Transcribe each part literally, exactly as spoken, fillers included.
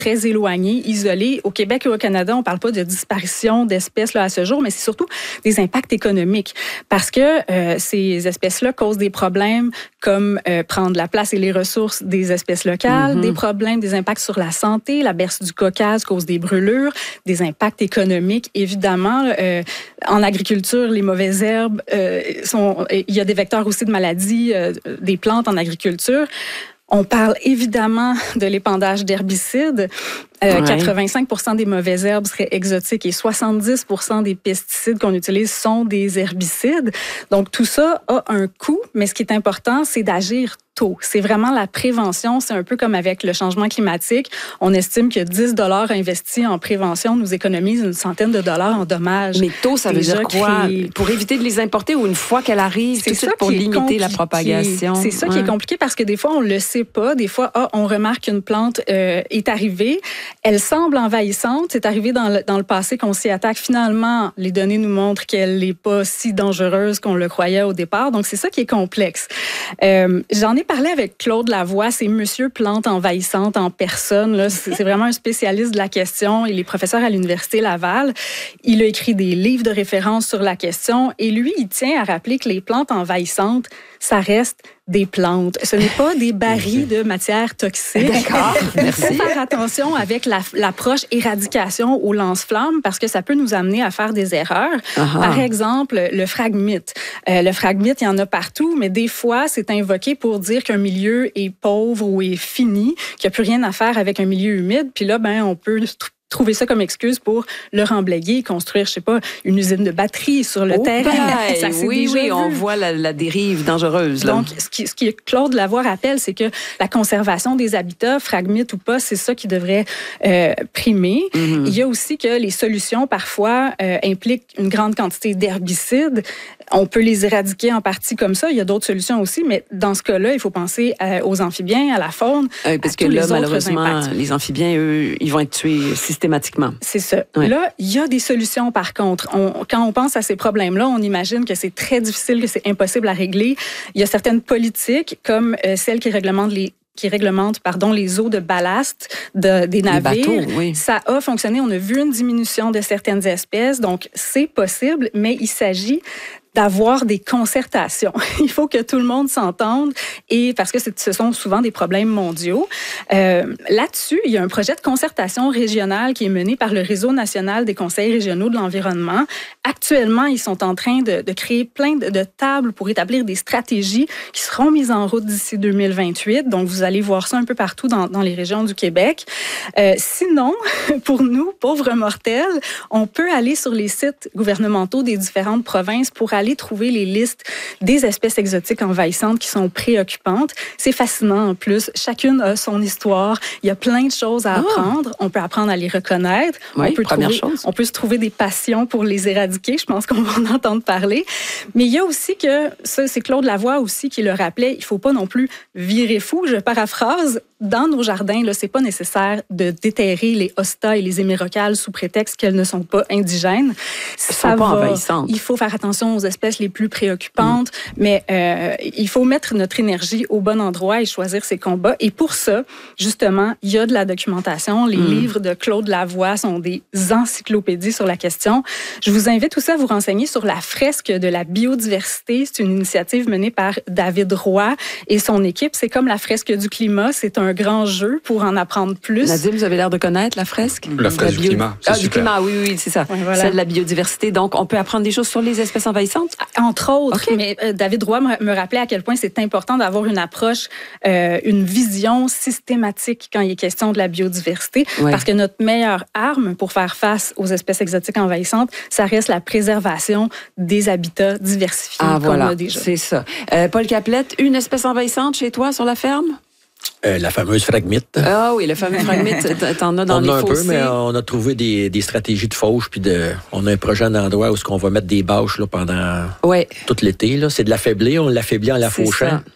très éloignés, isolés. Au Québec et au Canada, on ne parle pas de disparition d'espèces là, à ce jour, mais c'est surtout des impacts économiques. Parce que euh, ces espèces-là causent des problèmes comme euh, prendre la place et les ressources des espèces locales, mm-hmm. des problèmes, des impacts sur la santé. La berce du Caucase cause des brûlures, des impacts économiques, évidemment. Euh, en agriculture, les mauvaises herbes, euh, sont, il y a des vecteurs aussi de maladies, euh, des plantes en agriculture. On parle évidemment de l'épandage d'herbicides. Euh, ouais. quatre-vingt-cinq pour cent des mauvaises herbes seraient exotiques et soixante-dix pour cent des pesticides qu'on utilise sont des herbicides. Donc, tout ça a un coût, mais ce qui est important, c'est d'agir tôt. C'est vraiment la prévention. C'est un peu comme avec le changement climatique. On estime que dix dollars investis en prévention nous économisent une centaine de dollars en dommages. Mais tôt, ça veut dire quoi? Créé... Pour éviter de les importer ou une fois qu'elle arrive, c'est tout ça pour limiter compliqué. La propagation? C'est ça ouais. qui est compliqué parce que des fois, on le sait pas. Des fois, ah, on remarque qu'une plante euh, est arrivée. Elle semble envahissante. C'est arrivé dans le, dans le passé qu'on s'y attaque. Finalement, les données nous montrent qu'elle n'est pas si dangereuse qu'on le croyait au départ. Donc, c'est ça qui est complexe. Euh, j'en ai parlé avec Claude Lavoie. C'est Monsieur Plante envahissante en personne. Là. C'est, c'est vraiment un spécialiste de la question. Il est professeur à l'Université Laval. Il a écrit des livres de référence sur la question. Et lui, il tient à rappeler que les plantes envahissantes, ça reste des plantes. Ce n'est pas des barils de matière toxique. D'accord, merci. Il faut faire attention avec la, l'approche éradication au lance-flammes parce que ça peut nous amener à faire des erreurs. Uh-huh. Par exemple, le phragmite. Euh, le phragmite, il y en a partout, mais des fois, c'est invoqué pour dire qu'un milieu est pauvre ou est fini, qu'il n'y a plus rien à faire avec un milieu humide. Puis là, ben, on peut trouver ça comme excuse pour le remblayer, construire, je sais pas, une usine de batterie sur le oh terrain. Ben, ça, c'est oui, oui, vu. On voit la, la dérive dangereuse. Là. Donc, ce qui, ce qui Claude Lavoie rappelle, c'est que la conservation des habitats, phragmites ou pas, c'est ça qui devrait euh, primer. Mm-hmm. Il y a aussi que les solutions, parfois, euh, impliquent une grande quantité d'herbicides. On peut les éradiquer en partie comme ça. Il y a d'autres solutions aussi, mais dans ce cas-là, il faut penser euh, aux amphibiens, à la faune, euh, parce à que tous là, les malheureusement, autres impacts. Les amphibiens, eux, ils vont être tués systématiquement. C'est ça. Ouais. Là, il y a des solutions, par contre. On, quand on pense à ces problèmes-là, on imagine que c'est très difficile, que c'est impossible à régler. Il y a certaines politiques, comme euh, celles qui réglementent les qui réglemente pardon, les eaux de ballast de, des navires. Les bateaux, oui. Ça a fonctionné. On a vu une diminution de certaines espèces. Donc, c'est possible, mais il s'agit d'avoir des concertations. Il faut que tout le monde s'entende et parce que c'est, ce sont souvent des problèmes mondiaux. Euh, là-dessus, il y a un projet de concertation régionale qui est mené par le Réseau national des conseils régionaux de l'environnement. Actuellement, ils sont en train de, de créer plein de, de tables pour établir des stratégies qui seront mises en route d'ici deux mille vingt-huit. Donc, vous allez voir ça un peu partout dans, dans les régions du Québec. Euh, sinon, pour nous, pauvres mortels, on peut aller sur les sites gouvernementaux des différentes provinces pour aller trouver les listes des espèces exotiques envahissantes qui sont préoccupantes. C'est fascinant en plus. Chacune a son histoire. Il y a plein de choses à apprendre. Oh. On peut apprendre à les reconnaître. Oui, on peut première trouver, chose. On peut se trouver des passions pour les éradiquer. Je pense qu'on va en entendre parler. Mais il y a aussi que, ça c'est Claude Lavoie aussi qui le rappelait, il ne faut pas non plus virer fou. Je paraphrase. Dans nos jardins, là, c'est pas nécessaire de déterrer les hostas et les hémérocales sous prétexte qu'elles ne sont pas indigènes. Elles sont pas envahissantes. Il faut faire attention aux espèces les plus préoccupantes, mmh. mais euh, il faut mettre notre énergie au bon endroit et choisir ses combats. Et pour ça, justement, il y a de la documentation. Les mmh. livres de Claude Lavoie sont des encyclopédies sur la question. Je vous invite aussi à vous renseigner sur la fresque de la biodiversité. C'est une initiative menée par David Roy et son équipe. C'est comme la fresque du climat. C'est un grand jeu pour en apprendre plus. Nadim, vous avez l'air de connaître la fresque? La fresque bio... du climat, c'est ah, super. Du climat, oui, oui, c'est ça. Ouais, voilà. Celle de la biodiversité. Donc, on peut apprendre des choses sur les espèces envahissantes? Entre autres, okay. mais euh, David Roy me, me rappelait à quel point c'est important d'avoir une approche, euh, une vision systématique quand il est question de la biodiversité, ouais. parce que notre meilleure arme pour faire face aux espèces exotiques envahissantes, ça reste la préservation des habitats diversifiés ah, qu'on voilà, a déjà. C'est ça. Euh, Paul Caplette, une espèce envahissante chez toi sur la ferme? Euh, la fameuse phragmite. Ah oui, le fameux phragmite, t'en as dans on les a un fossés. peu, mais on a trouvé des, des stratégies de fauche, puis de, on a un projet d'endroit où on va mettre des bâches là, pendant ouais. tout l'été. Là. C'est de l'affaiblir, on l'affaiblit en la c'est fauchant. Ça.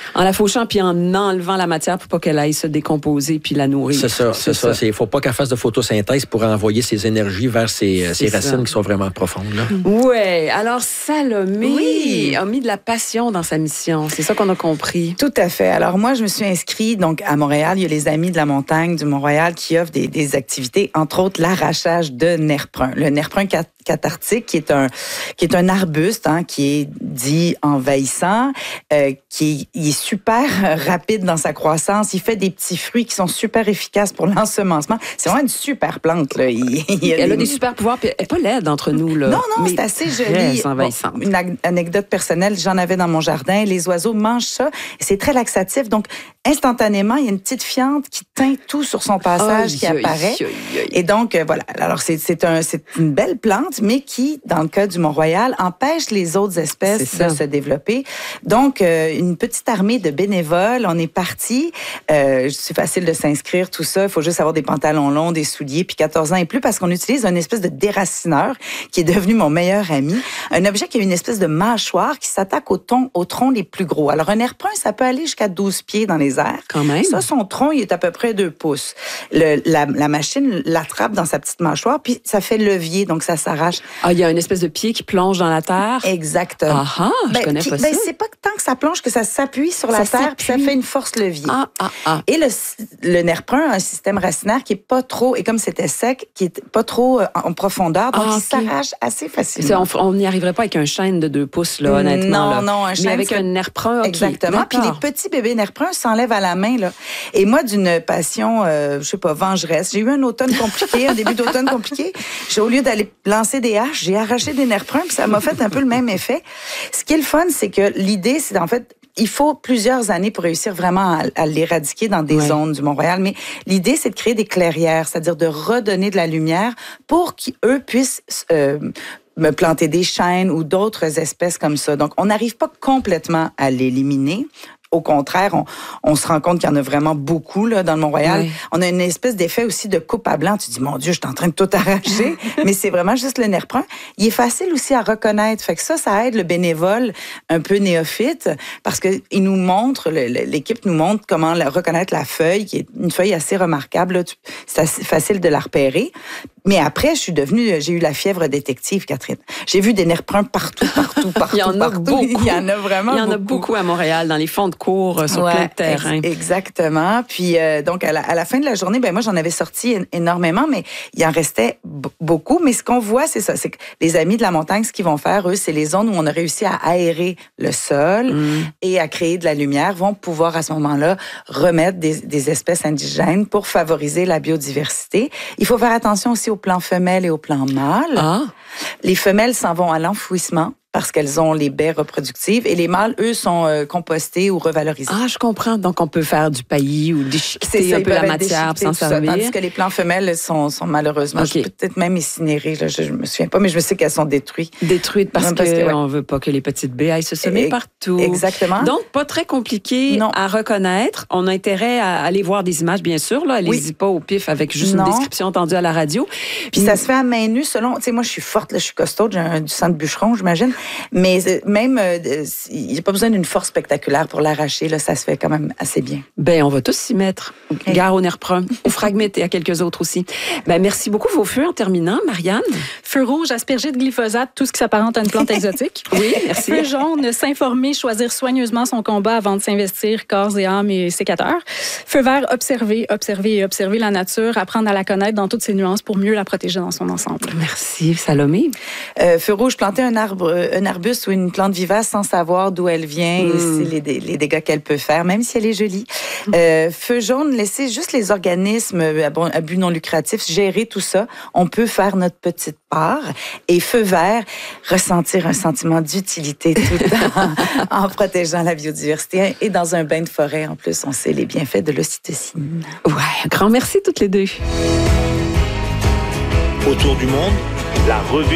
En la fauchant puis en enlevant la matière pour pas qu'elle aille se décomposer puis la nourrir. C'est ça, c'est, c'est ça. Il ne faut pas qu'elle fasse de photosynthèse pour envoyer ses énergies vers ses, ses racines qui sont vraiment profondes. Là. Oui. Alors, Salomé oui. a mis de la passion dans sa mission. C'est ça qu'on a compris. Tout à fait. Alors, moi, je me suis inscrite donc, à Montréal. Il y a les Amis de la montagne du Mont-Royal qui offrent des, des activités, entre autres l'arrachage de nerf brun. Le nerf brun cathartique, qui est un, qui est un arbuste, hein, qui est dit envahissant, euh, qui est, il est super rapide dans sa croissance. Il fait des petits fruits qui sont super efficaces pour l'ensemencement. C'est vraiment une super plante. Là. Il, il Elle a, a des super pouvoirs, puis elle n'est pas laide entre nous. Là. Non, non, c'est assez joli. Bon, une anecdote personnelle, j'en avais dans mon jardin. Les oiseaux mangent ça. C'est très laxatif. Donc, instantanément, il y a une petite fiente qui teint tout sur son passage oh, qui aïe, apparaît. Aïe, aïe. Et donc, euh, voilà. Alors, c'est, c'est, un, c'est une belle plante, mais qui, dans le cas du Mont-Royal, empêche les autres espèces de se développer. Donc, euh, une petite armée de bénévoles. On est partis. Euh, c'est facile de s'inscrire, tout ça. Il faut juste avoir des pantalons longs, des souliers, puis quatorze ans et plus, parce qu'on utilise une espèce de déracineur qui est devenu mon meilleur ami. Un objet qui a une espèce de mâchoire qui s'attaque au, ton, au tronc les plus gros. Alors, un nerf brun, ça peut aller jusqu'à douze pieds dans les airs. Quand même. Ça, son tronc, il est à peu près deux pouces. Le, la, la machine l'attrape dans sa petite mâchoire, puis ça fait levier, donc ça s'arrache. Ah, il y a une espèce de pied qui plonge dans la terre. Exactement. Ah ah, je ben, connais puis, pas ben, ça. C'est pas tant que ça plonge que ça s'appuie sur la ça terre, puis ça fait une force levier. Ah ah ah. Et le, le nerf brun a un système racinaire qui est pas trop, et comme c'était sec, qui est pas trop en profondeur, donc ah, il okay. s'arrache assez facilement. On n'y arriverait pas avec un chêne de deux pouces, là, honnêtement. Non, là. non, un chêne. Mais avec un nerf brun, okay. Exactement. Puis les petits bébés nerf bruns s'enlèvent à la main, là. Et moi, d'une passion, euh, je sais pas, vengeresse, j'ai eu un automne compliqué, un début d'automne compliqué. J'ai, au lieu d'aller lancer des haches, j'ai arraché des nerfs bruns, puis ça m'a fait un peu le même effet. Ce qui est le fun, c'est que l'idée, c'est en fait, il faut plusieurs années pour réussir vraiment à, à l'éradiquer dans des ouais. zones du Mont-Royal. Mais l'idée, c'est de créer des clairières, c'est-à-dire de redonner de la lumière pour qu'eux puissent euh, me planter des chênes ou d'autres espèces comme ça. Donc, on n'arrive pas complètement à l'éliminer. Au contraire, on, on se rend compte qu'il y en a vraiment beaucoup là, dans le Mont-Royal. Oui. On a une espèce d'effet aussi de coupe à blanc. Tu te dis, mon Dieu, je suis en train de tout arracher. Mais c'est vraiment juste le nerf brun. Il est facile aussi à reconnaître. Fait que ça, ça aide le bénévole un peu néophyte parce qu'il nous montre, le, l'équipe nous montre comment la, reconnaître la feuille, qui est une feuille assez remarquable. Là. C'est assez facile de la repérer. Mais après, je suis devenue, j'ai eu la fièvre détective, Catherine. J'ai vu des nerfs bruns partout, partout, partout, Il y en a partout. beaucoup. Il y en a vraiment beaucoup. Il y en a beaucoup à Montréal, dans les fonds de cours, sur ouais, plein de terrains. Ex- exactement. Puis, euh, donc, à la, à la fin de la journée, ben moi, j'en avais sorti énormément, mais il en restait b- beaucoup. Mais ce qu'on voit, c'est ça. C'est que les Amis de la montagne, ce qu'ils vont faire, eux, c'est les zones où on a réussi à aérer le sol mm. et à créer de la lumière, vont pouvoir, à ce moment-là, remettre des, des espèces indigènes pour favoriser la biodiversité. Il faut faire attention aussi aux plants femelles et aux plants mâles. Ah. Les femelles s'en vont à l'enfouissement parce qu'elles ont les baies reproductives et les mâles, eux, sont euh, compostés ou revalorisés. Ah, je comprends. Donc, on peut faire du paillis ou déchiqueter un peu la matière pour s'en servir. Tandis que les plants femelles sont, sont malheureusement, okay. peut-être même incinérées. Là, je ne me souviens pas, mais je me sais qu'elles sont détruites. Détruites parce, parce qu'on ouais. ne veut pas que les petites baies aillent se semer et, partout. Exactement. Donc, pas très compliqué non. à reconnaître. On a intérêt à aller voir des images, bien sûr. Là. Allez-y oui. pas au pif avec juste non. une description entendue à la radio. Puis ça se fait à main nue selon... Tu sais, moi, je suis forte, là, je suis costaud, j'ai un, du sang de bûcheron, j'imagine. Mais même, il euh, n'y a pas besoin d'une force spectaculaire pour l'arracher. Là, ça se fait quand même assez bien. Ben, on va tous s'y mettre. Okay. Gare au nerf brun, au fragmètre et à quelques autres aussi. Ben, merci beaucoup, vos feux en terminant. Marianne? Feu rouge, aspergé de glyphosate, tout ce qui s'apparente à une plante exotique. Oui, merci. Feu jaune, s'informer, choisir soigneusement son combat avant de s'investir corps et âme et sécateur. Feu vert, observer, observer et observer la nature, apprendre à la connaître dans toutes ses nuances pour mieux la protéger dans son ensemble. Merci, Salomé. Euh, feu rouge, planter un arbre, un arbuste ou une plante vivace sans savoir d'où elle vient mmh. et c'est les, les dégâts qu'elle peut faire, même si elle est jolie. Mmh. Euh, feu jaune, laisser juste les organismes à but non lucratif gérer tout ça. On peut faire notre petite part. Et feu vert, ressentir un sentiment d'utilité tout en, en protégeant la biodiversité. Et dans un bain de forêt, en plus, on sait les bienfaits de l'ocytocine. Ouais, un grand merci toutes les deux. Autour du monde, la revue